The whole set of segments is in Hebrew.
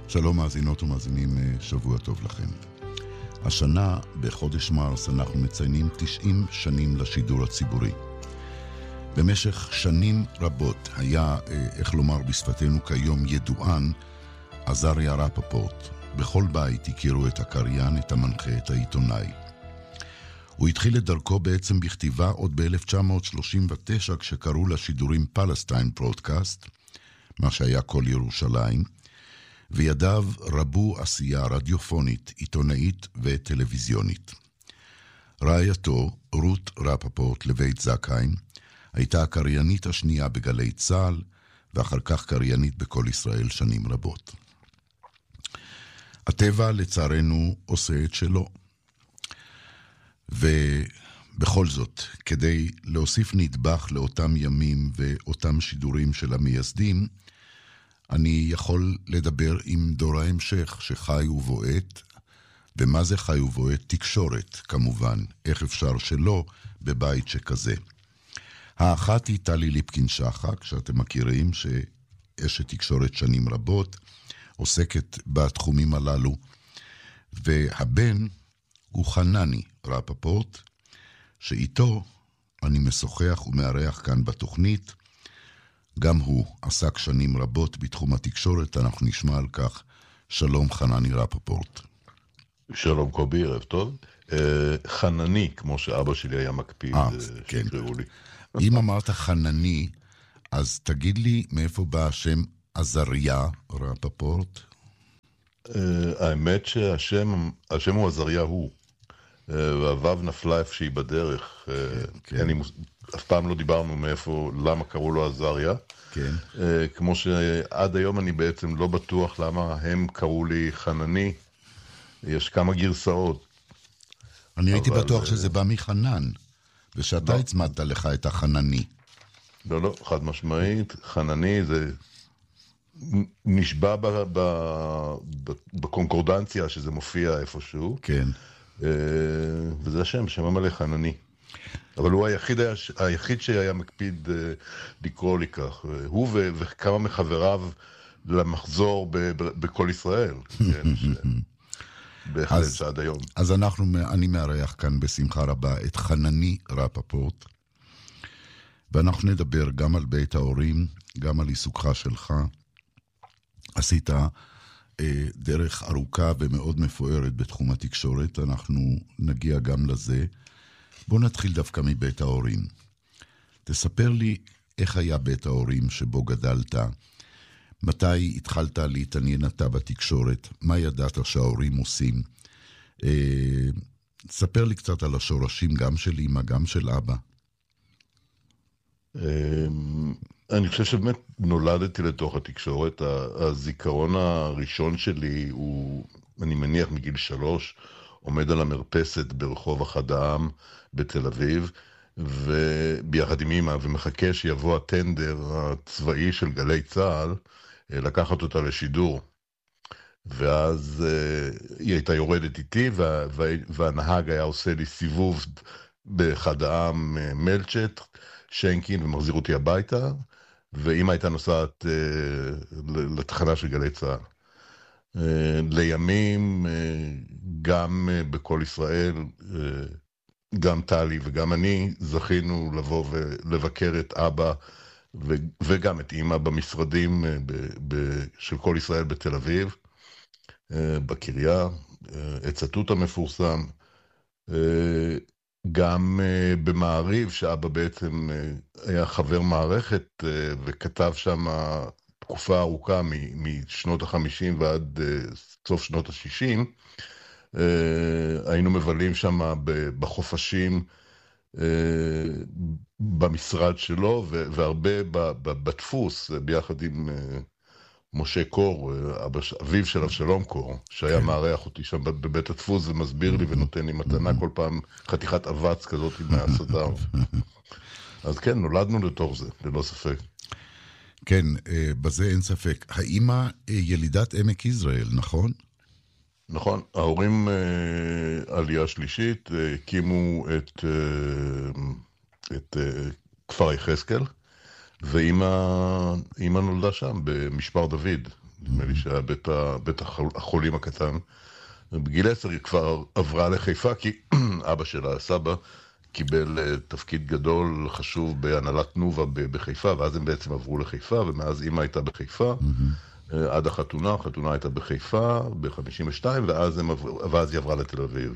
שלום מאזינות ומאזינים, שבוע טוב לכם. השנה, בחודש מרס, אנחנו מציינים 90 שנים לשידור הציבורי. במשך שנים רבות היה, איך לומר בשפתנו כיום, ידוען עזריה רפפורט. בכל בית הכירו את הקריין, את המנחה, את העיתונאי. הוא התחיל את דרכו בעצם בכתיבה עוד ב-1939, כשקראו לשידורים פלסטיין ברודקאסט, מה שהיה כל ירושלים, וידיו רבו עשייה רדיופונית, עיתונאית וטלוויזיונית. רעייתו, רות רפפורט לבית זקהיים, הייתה הקריינית השנייה בגלי צה"ל, ואחר כך קריינית בכל ישראל שנים רבות. הטבע לצערנו עושה את שלו. ובכל זאת, כדי להוסיף נדבך לאותם ימים ואותם שידורים של המייסדים, אני יכול לדבר עם דור ההמשך שחי ובועט, ומה זה חי ובועט? תקשורת, כמובן, איך אפשר שלא בבית שכזה. האחת היא טלי ליפקין שחק, שאתם מכירים, שאשת תקשורת שנים רבות, עוסקת בתחומים הללו, והבן הוא חנני רפפורט, שאיתו אני משוחח ומארח כאן בתוכנית. גם הוא עסק שנים רבות בתחום התקשורת, אנחנו נשמע על כך. שלום חנני רפפורט. שלום קובי, ערב טוב. חנני, כמו שאבא שלי היה מקפיד, כן. שקראו לי. אם אמרת חנני, אז תגיד לי מאיפה בא השם עזריה רפפורט? האמת שהשם הוא עזריה הוא, והוו נפלה איפה שהיא בדרך. כן. אף פעם לא דיברנו מאיפה, למה קראו לו עזריה. כן. כמו שעד היום אני בעצם לא בטוח למה הם קראו לי חנני. יש כמה גרסאות. אני הייתי בטוח שזה בא מחנן, ושאתה לא. הצמדת לך את החנני. לא, חד משמעית. חנני זה נשבע בקונקורדנציה שזה מופיע איפשהו. כן. וזה שם המלך חנני. אבל הוא היחיד שהיה מקפיד לקרוא לי כך. הוא וכמה מחבריו למחזור בכל ישראל. בהחלט שעד היום. אז אני מארח כאן בשמחה רבה את חנני רפפורט, ואנחנו נדבר גם על בית ההורים, גם על עיסוקך שלך. עשית דרך ארוכה ומאוד מפוארת בתחום התקשורת, אנחנו נגיע גם לזה. בוא נתחיל דווקא מבית ההורים. תספר לי איך היה בית ההורים שבו גדלת, מתי התחלת להתעניין אתה בתקשורת, מה ידעת שההורים עושים. תספר לי קצת על השורשים, גם של אמא, גם של אבא. אני חושב שבאמת נולדתי לתוך התקשורת. הזיכרון הראשון שלי הוא, אני מניח מגיל 3, עומד על המרפסת ברחוב אחד העם בתל אביב, וביחד עם אמא, ומחכה שיבוא הטנדר הצבאי של גלי צה"ל, לקחת אותה לשידור. ואז היא הייתה יורדת איתי, והנהג היה עושה לי סיבוב באחד העם מלצ'ט, שנקין, ומחזיר אותי הביתה, ואמא הייתה נוסעת לתחנה של גלי צה"ל. לימים, גם בכל ישראל, גם טלי וגם אני זכינו לבוא ולבקר את אבא וגם את אמא במשרדים של כל ישראל בתל אביב, בקריה, עץ התות המפורסם, גם במעריב, שאבא בעצם היה חבר מערכת וכתב שם תקופה ארוכה משנות ה-50 ועד סוף שנות ה-60, היינו מבלים שם בחופשים במשרד שלו, והרבה בדפוס ביחד עם משה קור, אביו של אבשלום קור, שהיה מארח אותי שם בבית הדפוס ומסביר לי ונותן לי מתנה כל פעם חתיכת אבץ כזאת מהסדר. אז כן, נולדנו לתוך זה, ללא ספק. כן, בזה אין ספק. האמא ילידת עמק יזרעאל, נכון? נכון, ההורים עלייה שלישית הקימו את כפר יחזקאל, ואמא נולדה שם במשמר דוד, נדמה לי שהיה בית החולים הקטן. בגיל 10 היא כבר עברה לחיפה, כי אבא שלה, סבא, קיבל תפקיד גדול, חשוב בהנהלת תנובה בחיפה, ואז הם בעצם עברו לחיפה, ומאז אמא הייתה בחיפה, עד החתונה הייתה בחיפה, ב-52, ואז היא עברה לתל אביב.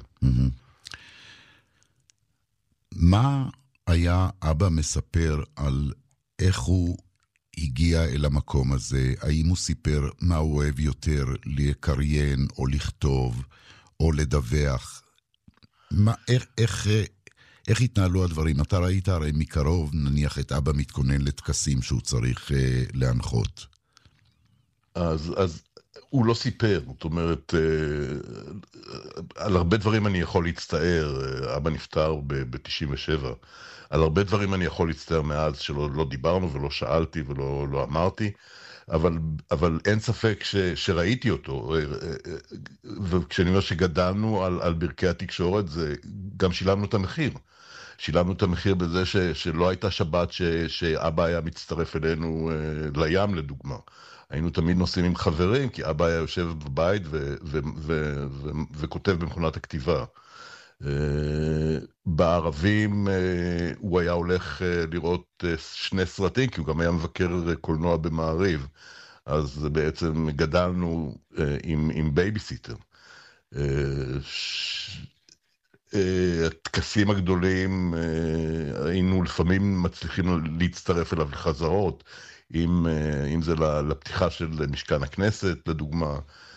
מה היה אבא מספר על איך הוא הגיע אל המקום הזה? האם הוא סיפר מה הוא אוהב יותר, לקריין או לכתוב או לדווח? איך התנהלו הדברים? אתה ראית הרי מקרוב, נניח את אבא מתכונן לתקסים שהוא צריך להנחות. אז הוא לא סיפר, זאת אומרת, על הרבה דברים אני יכול להצטער, אבא נפטר ב-97, על הרבה דברים אני יכול להצטער מאז שלא דיברנו ולא שאלתי ולא אמרתי, אבל אין ספק שראיתי אותו, וכשאני אומר שגדלנו על ברכי התקשורת, זה גם שילמנו את המחיר. שילמנו את המחיר בזה שלא הייתה שבת שאבא היה מצטרף אלינו לים לדוגמה. היינו תמיד נוסעים עם חברים, כי אבא היה יושב בבית וכותב במכונת הכתיבה. בערבים הוא היה הולך לראות 2 סרטים, כי הוא גם היה מבקר קולנוע במעריב. אז בעצם גדלנו עם בייביסיטר. הטקסים הגדולים, היינו לפעמים מצליחים להצטרף אליו לחזרות, אם זה לפתיחה של משכן הכנסת, לדוגמה,